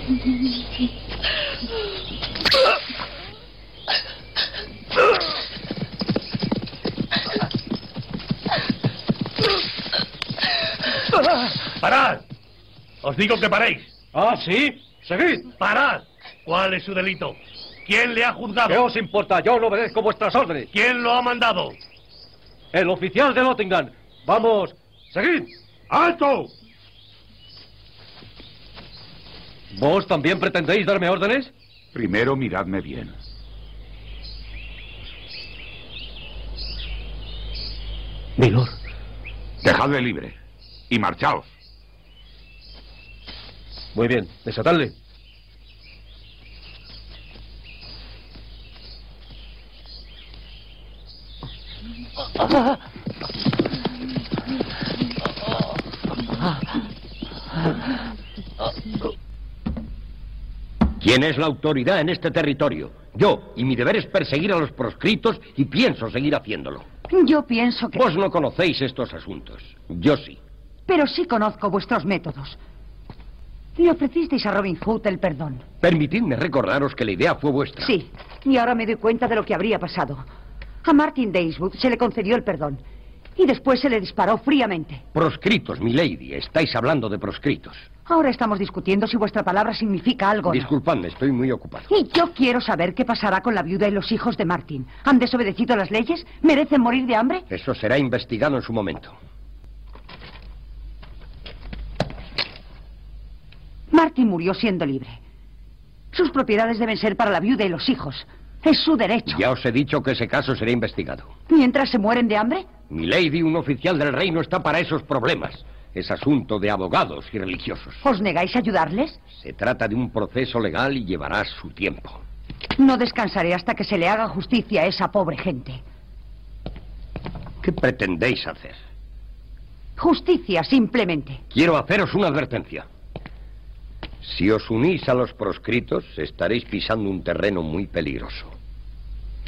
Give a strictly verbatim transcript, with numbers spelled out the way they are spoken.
¡Parad! Os digo que paréis. ¿Ah, sí? Seguid. ¡Parad! ¿Cuál es su delito? ¿Quién le ha juzgado? ¿Qué os importa? Yo no obedezco vuestras órdenes. ¿Quién lo ha mandado? El oficial de Nottingham. Vamos, seguid. ¡Alto! ¿Vos también pretendéis darme órdenes? Primero miradme bien. Milord. Dejadle libre. Y marchaos. Muy bien, desatadle. ¿Quién es la autoridad en este territorio? Yo, y mi deber es perseguir a los proscritos y pienso seguir haciéndolo. Yo pienso que... Vos no conocéis estos asuntos. Yo sí. Pero sí conozco vuestros métodos. Le ofrecisteis a Robin Hood el perdón. Permitidme recordaros que la idea fue vuestra. Sí, y ahora me doy cuenta de lo que habría pasado. A Martin Dashwood se le concedió el perdón. Y después se le disparó fríamente. Proscritos, milady. Estáis hablando de proscritos. Ahora estamos discutiendo si vuestra palabra significa algo o no. Disculpadme, estoy muy ocupado. Y yo quiero saber qué pasará con la viuda y los hijos de Martin. ¿Han desobedecido las leyes? ¿Merecen morir de hambre? Eso será investigado en su momento. Martin murió siendo libre. Sus propiedades deben ser para la viuda y los hijos. Es su derecho. Ya os he dicho que ese caso será investigado. ¿Mientras se mueren de hambre? Milady, un oficial del rey no está para esos problemas. Es asunto de abogados y religiosos. ¿Os negáis a ayudarles? Se trata de un proceso legal y llevará su tiempo. No descansaré hasta que se le haga justicia a esa pobre gente. ¿Qué pretendéis hacer? Justicia, simplemente. Quiero haceros una advertencia. Si os unís a los proscritos, estaréis pisando un terreno muy peligroso.